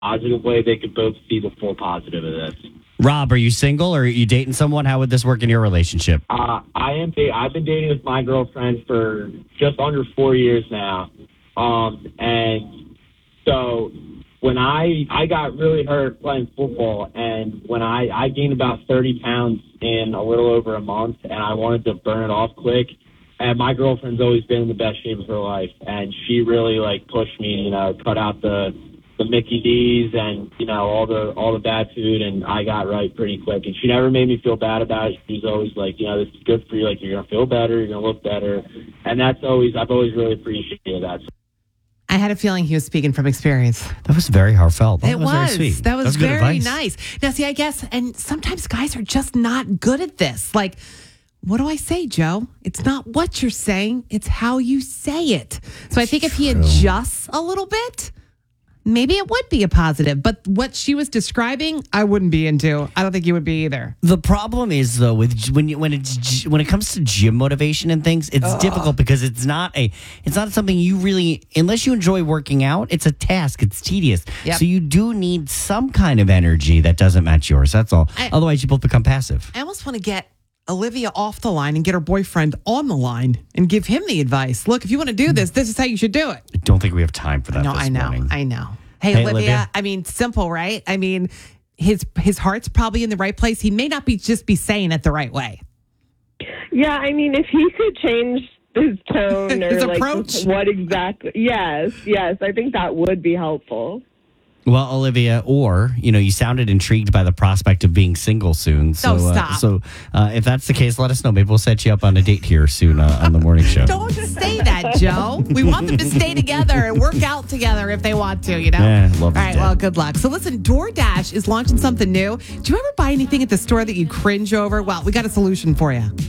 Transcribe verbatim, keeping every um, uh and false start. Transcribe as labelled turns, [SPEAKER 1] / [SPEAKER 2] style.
[SPEAKER 1] positive way, they could both see the full positive of this.
[SPEAKER 2] Rob, are you single or are you dating someone? How would this work in your relationship?
[SPEAKER 1] Uh, I am. I've been dating with my girlfriend for just under four years now, um, and so when I I got really hurt playing football, and when I I gained about thirty pounds in a little over a month, and I wanted to burn it off quick. And my girlfriend's always been in the best shape of her life, and she really like pushed me, you know, cut out the. the Mickey D's and, you know, all the all the bad food, and I got right pretty quick. And she never made me feel bad about it. She's always like, you know, this is good for you. Like, you're going to feel better. You're going to look better. And that's always, I've always really appreciated that.
[SPEAKER 3] I had a feeling he was speaking from experience.
[SPEAKER 2] That was very heartfelt. That
[SPEAKER 3] it
[SPEAKER 2] was,
[SPEAKER 3] was.
[SPEAKER 2] very sweet.
[SPEAKER 3] That was,
[SPEAKER 2] that was good
[SPEAKER 3] very
[SPEAKER 2] advice.
[SPEAKER 3] nice. Now, see, I guess, and sometimes guys are just not good at this. Like, what do I say, Joe? It's not what you're saying. It's how you say it. So I think if he adjusts a little bit, maybe it would be a positive, but what she was describing, I wouldn't be into. I don't think you would be either.
[SPEAKER 2] The problem is though, with when you, when it's when it comes to gym motivation and things, it's Ugh. difficult because it's not a it's not something you really, unless you enjoy working out. It's a task. It's tedious. Yep. So you do need some kind of energy that doesn't match yours. That's all. I, Otherwise, you both become passive.
[SPEAKER 3] I almost want to get Olivia off the line and get her boyfriend on the line and give him the advice. Look, if you want to do this, this is how you should do it.
[SPEAKER 2] I don't think we have time for that.
[SPEAKER 3] No,
[SPEAKER 2] this
[SPEAKER 3] I know.
[SPEAKER 2] morning.
[SPEAKER 3] I know. Hey,
[SPEAKER 2] hey
[SPEAKER 3] Olivia,
[SPEAKER 2] Olivia.
[SPEAKER 3] I mean, simple, right? I mean, his his heart's probably in the right place. He may not be just be saying it the right way.
[SPEAKER 4] Yeah, I mean, if he could change his tone or
[SPEAKER 3] his
[SPEAKER 4] like
[SPEAKER 3] approach.
[SPEAKER 4] what exactly? Yes, yes, I think that would be helpful.
[SPEAKER 2] Well, Olivia, or, you know, you sounded intrigued by the prospect of being single soon. So,
[SPEAKER 3] oh, stop.
[SPEAKER 2] Uh, so uh, if that's the case, let us know. Maybe we'll set you up on a date here soon uh, on the morning show.
[SPEAKER 3] Don't say that, Joe. We want them to stay together and work out together if they want to, you know?
[SPEAKER 2] Yeah, love
[SPEAKER 3] All right,
[SPEAKER 2] that.
[SPEAKER 3] well, good luck. So listen, DoorDash is launching something new. Do you ever buy anything at the store that you cringe over? Well, we got a solution for you.